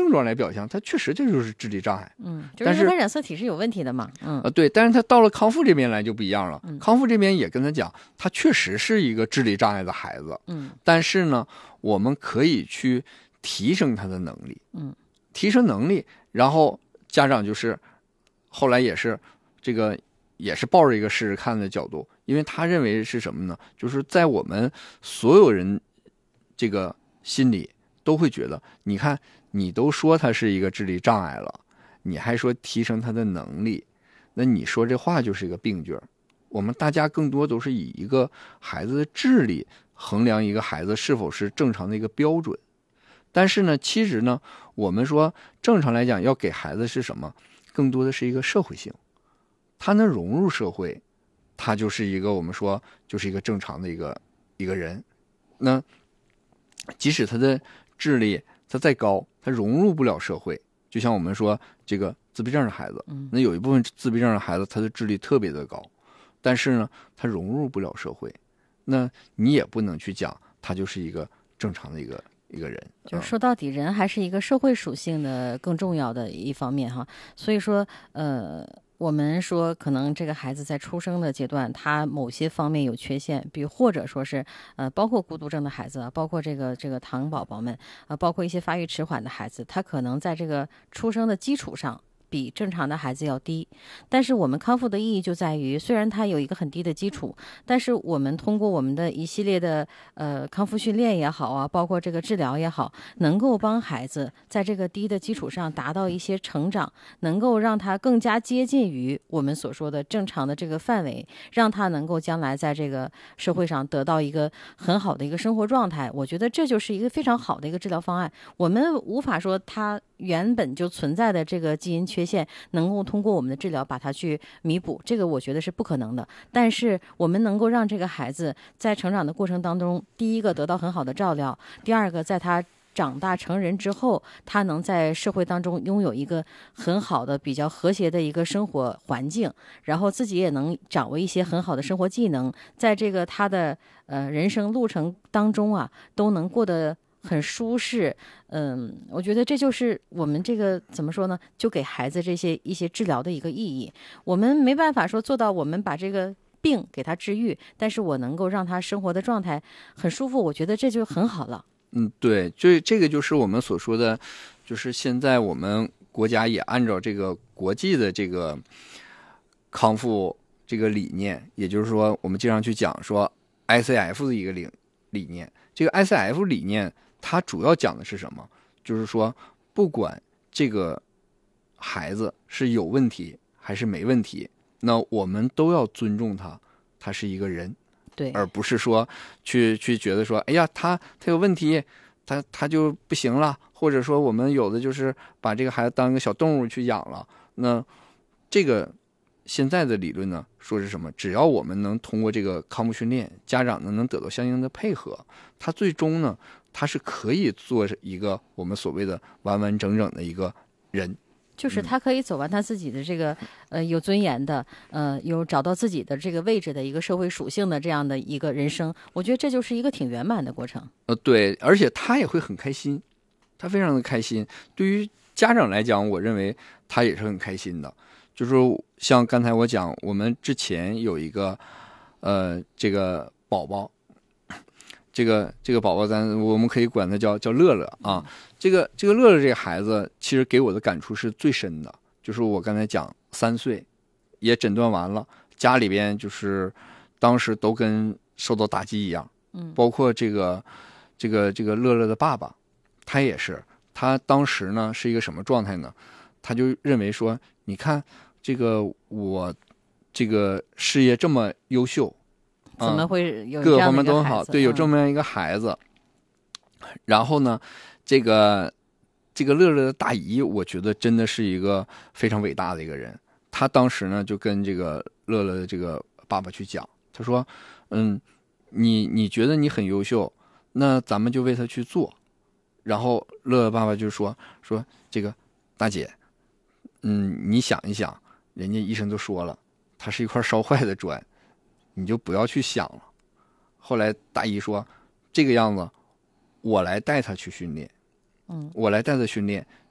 症状来表现，他确实这就是智力障碍。 就是因为他染色体是有问题的嘛。 对，但是他到了康复这边来就不一样了。康复这边也跟他讲，他确实是一个智力障碍的孩子。但是呢，我们可以去提升他的能力。提升能力，然后家长就是后来也是这个也是抱着一个试试看的角度，因为他认为是什么呢？就是在我们所有人这个心里都会觉得，你看你都说他是一个智力障碍了，你还说提升他的能力，那你说这话就是一个病句。我们大家更多都是以一个孩子的智力衡量一个孩子是否是正常的一个标准。但是呢，其实呢，我们说正常来讲要给孩子是什么？更多的是一个社会性，他能融入社会，他就是一个我们说就是一个正常的一个人。那即使他的智力他再高，他融入不了社会。就像我们说这个自闭症的孩子，那有一部分自闭症的孩子他的智力特别的高，但是呢他融入不了社会，那你也不能去讲他就是一个正常的一个人。 就是说到底人还是一个社会属性的更重要的一方面哈。所以说我们说可能这个孩子在出生的阶段他某些方面有缺陷，比如或者说是包括孤独症的孩子，包括这个糖宝宝们包括一些发育迟缓的孩子，他可能在这个出生的基础上比正常的孩子要低。但是我们康复的意义就在于，虽然它有一个很低的基础，但是我们通过我们的一系列的康复训练也好啊，包括这个治疗也好，能够帮孩子在这个低的基础上达到一些成长，能够让他更加接近于我们所说的正常的这个范围，让他能够将来在这个社会上得到一个很好的一个生活状态。我觉得这就是一个非常好的一个治疗方案。我们无法说他原本就存在的这个基因缺陷能够通过我们的治疗把它去弥补，这个我觉得是不可能的。但是我们能够让这个孩子在成长的过程当中，第一个得到很好的照料，第二个在他长大成人之后，他能在社会当中拥有一个很好的比较和谐的一个生活环境，然后自己也能掌握一些很好的生活技能，在这个他的人生路程当中啊，都能过得很舒适。我觉得这就是我们这个怎么说呢，就给孩子这些一些治疗的一个意义。我们没办法说做到我们把这个病给他治愈，但是我能够让他生活的状态很舒服，我觉得这就很好了。 对，这个就是我们所说的，就是现在我们国家也按照这个国际的这个康复这个理念，也就是说我们经常去讲说 ICF 的一个理念。这个 ICF 理念它主要讲的是什么？就是说不管这个孩子是有问题还是没问题，那我们都要尊重他，他是一个人。 对， 而不是说去觉得说，哎呀，他有问题，他就不行了，或者说我们有的就是把这个孩子当一个小动物去养了。那这个现在的理论呢，说是什么？只要我们能通过这个康复训练，家长呢能得到相应的配合，他最终呢，他是可以做一个我们所谓的完完整整的一个人。 就是他可以走完他自己的这个有尊严的有找到自己的这个位置的一个社会属性的这样的一个人生，我觉得这就是一个挺圆满的过程。 对，而且他也会很开心，他非常的开心。对于家长来讲，我认为他也是很开心的。就是像刚才我讲，我们之前有一个这个宝宝，这个宝宝我们可以管他叫乐乐啊。这个乐乐这个孩子，其实给我的感触是最深的。就是我刚才讲3岁也诊断完了，家里边就是当时都跟受到打击一样。包括这个乐乐的爸爸，他也是，他当时呢是一个什么状态呢？他就认为说，你看这个我这个事业这么优秀， 怎么会有各个方面都好？对，有这么样一个孩子。然后呢，这个乐乐的大姨，我觉得真的是一个非常伟大的一个人。他当时呢就跟这个乐乐的这个爸爸去讲，他说，你觉得你很优秀，那咱们就为他去做。然后乐乐爸爸就说这个大姐，你想一想，人家医生都说了，他是一块烧坏的砖，你就不要去想了。后来大姨说，这个样子我来带他去训练，我来带他训练，